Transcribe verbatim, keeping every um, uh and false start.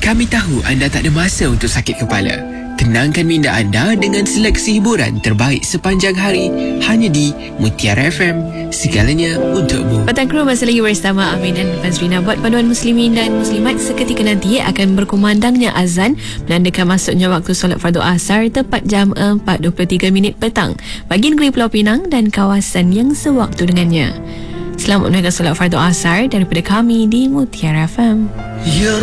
Kami tahu anda tak ada masa untuk sakit kepala. Tenangkan minda anda dengan seleksi hiburan terbaik sepanjang hari hanya di Mutiara F M. Segalanya untukmu. Petang Kru masih lagi bersama Amin dan Fazrina. Buat panduan muslimin dan muslimat, seketika nanti akan berkumandangnya azan menandakan masuknya waktu solat fardu asar tepat jam empat dua puluh tiga minit petang bagi negeri Pulau Pinang dan kawasan yang sewaktu dengannya. Selamat menunaikan solat fardu asar daripada kami di Mutiara F M. Ya